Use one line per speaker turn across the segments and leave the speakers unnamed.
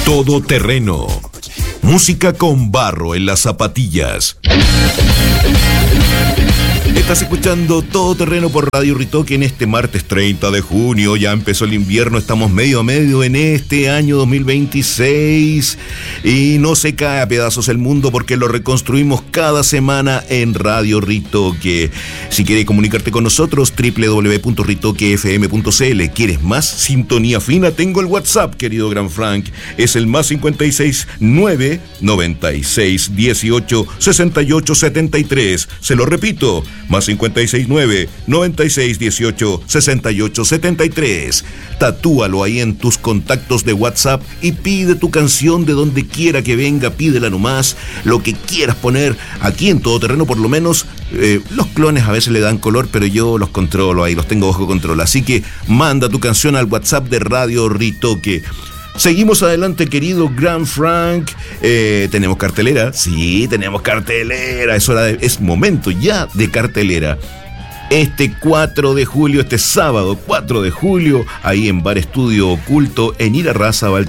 Todo terreno. Música con barro en las zapatillas. Estás escuchando Todo Terreno por Radio Ritoque en este martes 30 de junio. Ya empezó el invierno, estamos medio a medio en este año 2026. Y no se cae a pedazos el mundo porque lo reconstruimos cada semana en Radio Ritoque. Si quieres comunicarte con nosotros, www.ritoquefm.cl. ¿Quieres más sintonía fina? Tengo el WhatsApp, querido Gran Frank. Es el más 569 96 18 68 73. Se lo repito, más 569 96 18 68 73. Tatúalo ahí en tus contactos de WhatsApp y pide tu canción de donde quiera que venga, pídela nomás, lo que quieras poner. Aquí en Todo Terreno por lo menos los clones a veces le dan color, pero yo los controlo ahí, los tengo bajo control. Así que manda tu canción al WhatsApp de Radio Ritoque. Seguimos adelante, querido Gran Frank. ¿Tenemos cartelera? Sí, tenemos cartelera. Es momento ya de cartelera. Este 4 de julio, este sábado 4 de julio, ahí en Bar Estudio Oculto, en Irarrázaval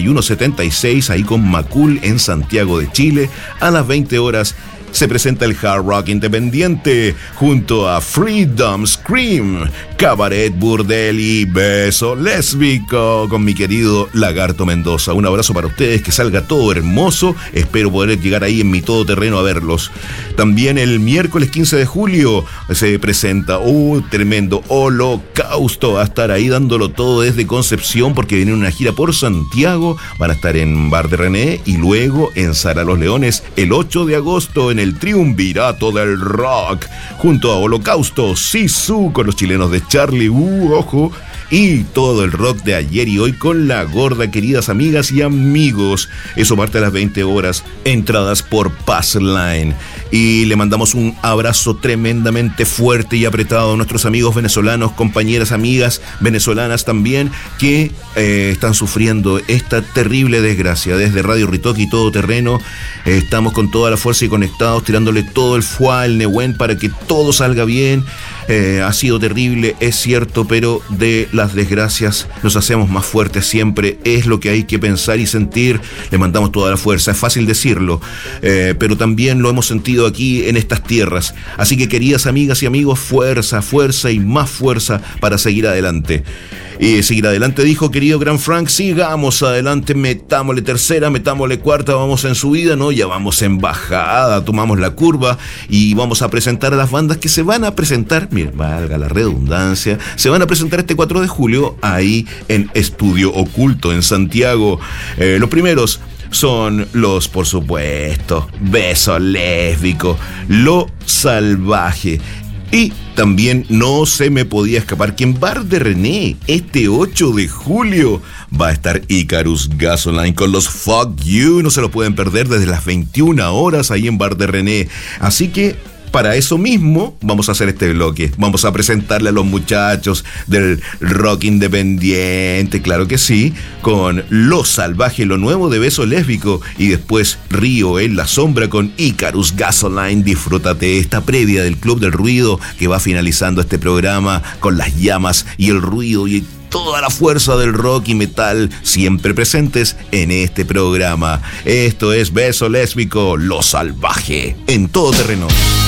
3176, ahí con Macul en Santiago de Chile, a las 20 horas. Se presenta el Hard Rock Independiente junto a Freedom Scream, Cabaret Burdel y Beso Lésbico con mi querido Lagarto Mendoza. Un abrazo para ustedes, que salga todo hermoso. Espero poder llegar ahí en mi todoterreno a verlos. También el miércoles 15 de julio se presenta tremendo Holocausto. Va a estar ahí dándolo todo desde Concepción porque viene una gira por Santiago. Van a estar en Bar de René y luego en Sara Los Leones el 8 de agosto en el Triunvirato del Rock, junto a Holocausto, Sisu, con los chilenos de Charlie, ojo, y todo el rock de ayer y hoy con La Gorda, queridas amigas y amigos. Eso parte a las 20 horas, entradas por Passline. Y le mandamos un abrazo tremendamente fuerte y apretado a nuestros amigos venezolanos, compañeras, amigas venezolanas también, que están sufriendo esta terrible desgracia. Desde Radio Ritoque y Todo Terreno estamos con toda la fuerza y conectados, tirándole todo el fuá, el Nehuen, para que todo salga bien. Ha sido terrible, es cierto, pero de las desgracias nos hacemos más fuertes siempre. Es lo que hay que pensar y sentir. Le mandamos toda la fuerza. Es fácil decirlo, pero también lo hemos sentido aquí en estas tierras. Así que, queridas amigas y amigos, fuerza, fuerza y más fuerza para seguir adelante. Y seguir adelante, dijo, querido Gran Frank. Sigamos adelante, metámosle tercera, metámosle cuarta, vamos en subida, no, ya vamos en bajada, tomamos la curva y vamos a presentar a las bandas que se van a presentar, mira, valga la redundancia, se van a presentar este 4 de julio ahí en Estudio Oculto en Santiago. Los primeros son los, por supuesto, Beso Lésbico, Lo Salvaje. Y también no se me podía escapar que en Bar de René, este 8 de julio, va a estar Icarus Gasoline con los Fuck You. No se lo pueden perder desde las 21 horas ahí en Bar de René. Así que para eso mismo vamos a hacer este bloque. Vamos a presentarle a los muchachos del rock independiente, claro que sí, con Lo Salvaje, lo nuevo de Beso Lésbico, y después Río en la Sombra con Icarus Gasoline. Disfrútate esta previa del Club del Ruido que va finalizando este programa con las llamas y el ruido y toda la fuerza del rock y metal siempre presentes en este programa. Esto es Beso Lésbico, Lo Salvaje, en Todo Terreno.